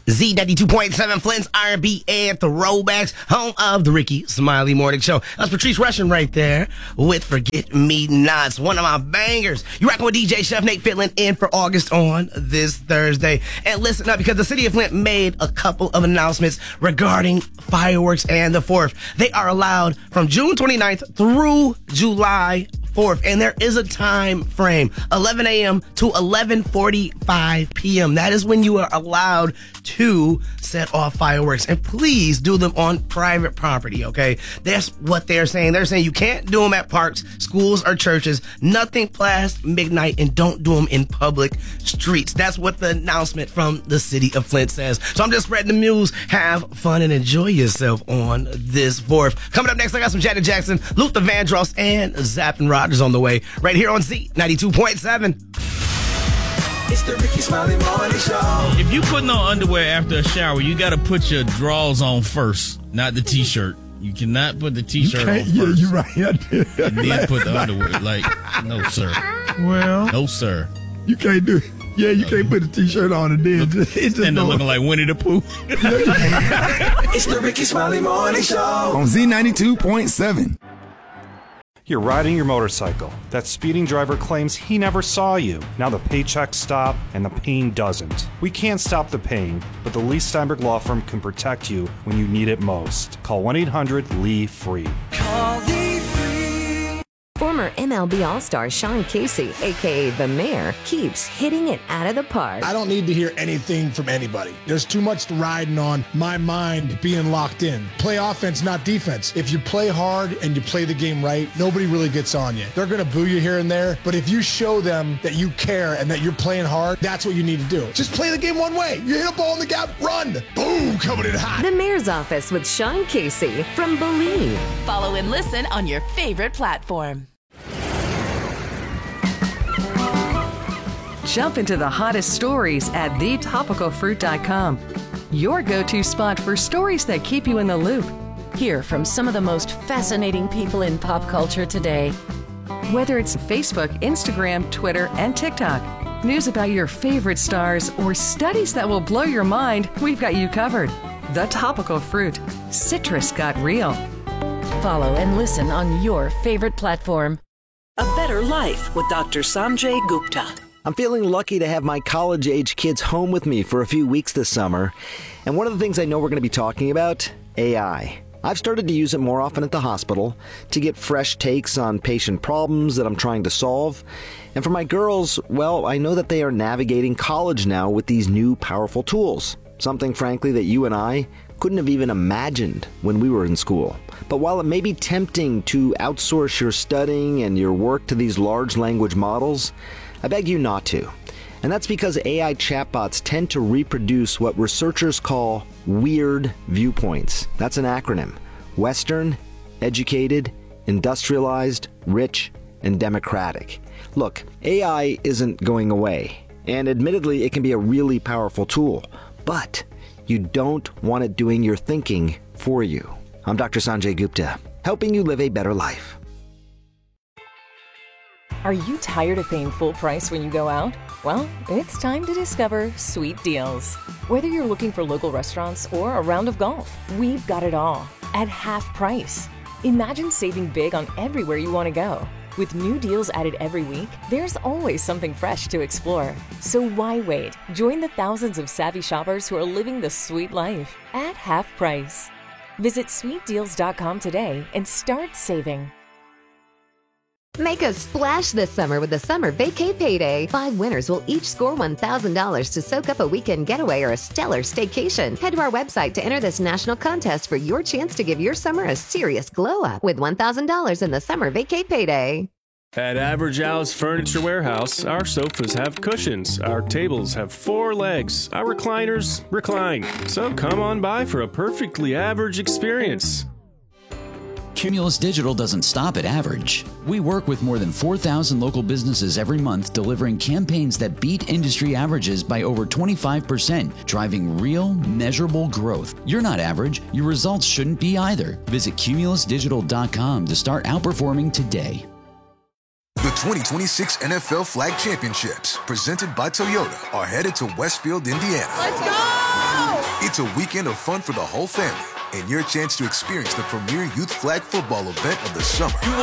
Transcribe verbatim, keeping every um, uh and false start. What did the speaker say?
Z ninety-two point seven, Flint's R and B and Throwbacks, home of the Ricky Smiley Morning Show. That's Patrice Rushen right there with Forget Me Nots, one of my bangers. You rocking with D J Chef Nate Fitlin in for August on this Thursday. And listen up, because the city of Flint made a couple of announcements regarding fireworks and the fourth. They are allowed from June twenty-ninth through July fourth, and there is a time frame, eleven a.m. to eleven forty-five p.m. That is when you are allowed to set off fireworks, and please do them on private property, okay? That's what they're saying. They're saying you can't do them at parks, schools, or churches. Nothing past midnight, and don't do them in public streets. That's what the announcement from the city of Flint says. So I'm just spreading the news. Have fun and enjoy yourself on this fourth. Coming up next, I got some Janet Jackson, Luther Vandross, and Zapp and Rogers on the way, right here on Z ninety-two point seven. It's the Ricky Smiley Morning Show. If you putting on underwear after a shower, you got to put your drawers on first, not the T-shirt. You cannot put the T-shirt on first. Yeah, you're right. And then put the underwear. Like, no, sir. Well, no, sir. You can't do it. Yeah, you can't put the T-shirt on and then just, it's just and they're looking like Winnie the Pooh. It's the Ricky Smiley Morning Show on Z ninety-two point seven. You're riding your motorcycle. That speeding driver claims he never saw you. Now the paychecks stop and the pain doesn't. We can't stop the pain, but the Lee Steinberg Law Firm can protect you when you need it most. Call one eight hundred L E A FREE. Call Lee Free. Former M L B All-Star Sean Casey, a k a. The Mayor, keeps hitting it out of the park. I don't need to hear anything from anybody. There's too much riding on my mind being locked in. Play offense, not defense. If you play hard and you play the game right, nobody really gets on you. They're going to boo you here and there, but if you show them that you care and that you're playing hard, that's what you need to do. Just play the game one way. You hit a ball in the gap, run. Boom, coming in hot. The Mayor's Office with Sean Casey from Believe. Follow and listen on your favorite platform. Jump into the hottest stories at the topical fruit dot com. Your go-to spot for stories that keep you in the loop. Hear from some of the most fascinating people in pop culture today. Whether it's Facebook, Instagram, Twitter, and TikTok, news about your favorite stars, or studies that will blow your mind, we've got you covered. The Topical Fruit. Citrus got real. Follow and listen on your favorite platform. A Better Life with Doctor Sanjay Gupta. I'm feeling lucky to have my college-age kids home with me for a few weeks this summer. And one of the things I know we're going to be talking about, A I. I've started to use it more often at the hospital to get fresh takes on patient problems that I'm trying to solve. And for my girls, well, I know that they are navigating college now with these new powerful tools. Something, frankly, that you and I couldn't have even imagined when we were in school. But while it may be tempting to outsource your studying and your work to these large language models, I beg you not to. And that's because A I chatbots tend to reproduce what researchers call weird viewpoints. That's an acronym. Western, educated, industrialized, rich, and democratic. Look, A I isn't going away. And admittedly, it can be a really powerful tool. But you don't want it doing your thinking for you. I'm Doctor Sanjay Gupta, helping you live a better life. Are you tired of paying full price when you go out? Well, it's time to discover Sweet Deals. Whether you're looking for local restaurants or a round of golf, we've got it all at half price. Imagine saving big on everywhere you want to go. With new deals added every week, there's always something fresh to explore. So why wait? Join the thousands of savvy shoppers who are living the sweet life at half price. Visit sweet deals dot com today and start saving. Make a splash this summer with the Summer Vacay Payday. Five winners will each score one thousand dollars to soak up a weekend getaway or a stellar staycation. Head to our website to enter this national contest for your chance to give your summer a serious glow up with one thousand dollars in the Summer Vacay Payday. At Average Al's Furniture Warehouse, our sofas have cushions, our tables have four legs, our recliners recline. So come on by for a perfectly average experience. Cumulus Digital doesn't stop at average. We work with more than four thousand local businesses every month, delivering campaigns that beat industry averages by over twenty-five percent, driving real, measurable growth. You're not average. Your results shouldn't be either. Visit cumulus digital dot com to start outperforming today. The twenty twenty-six N F L Flag Championships, presented by Toyota, are headed to Westfield, Indiana. Let's go! It's a weekend of fun for the whole family and your chance to experience the premier youth flag football event of the summer.